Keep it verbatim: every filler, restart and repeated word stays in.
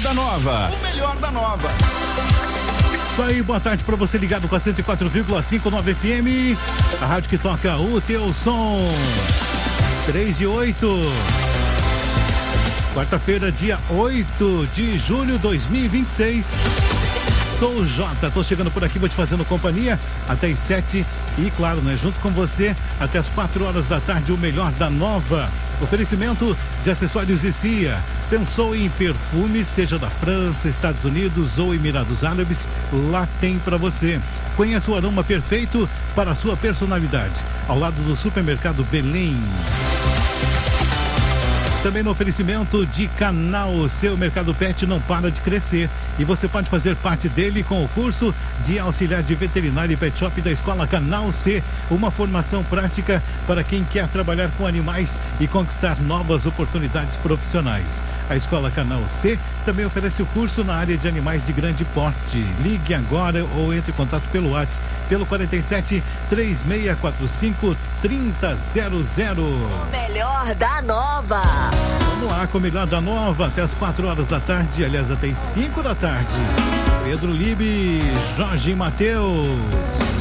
da Nova. O melhor da Nova. Isso aí, boa tarde para você ligado com a cento e quatro vírgula cinco Nova F M, a rádio que toca o teu som. três e oito. Quarta-feira, dia oito de julho de dois mil e vinte e seis. Sou o Jota, tô chegando por aqui, vou te fazendo companhia até as sete e, claro, né, junto com você até as quatro horas da tarde, o melhor da Nova. Oferecimento de acessórios e C I A. Pensou em perfume, seja da França, Estados Unidos ou Emirados Árabes, lá tem para você. Conheça o aroma perfeito para a sua personalidade, ao lado do supermercado Belém. Também no oferecimento de Canal, seu mercado pet não para de crescer e você pode fazer parte dele com o curso de auxiliar de veterinário e pet shop da Escola Canal C, uma formação prática para quem quer trabalhar com animais e conquistar novas oportunidades profissionais. A Escola Canal C também oferece o curso na área de animais de grande porte. Ligue agora ou entre em contato pelo WhatsApp pelo quarenta e sete, três seis quatro cinco, trinta zero zero. O melhor da Nova. Vamos lá com o melhor da Nova até as quatro horas da tarde, aliás até as cinco da tarde. Pedro Libe, Jorge Mateus.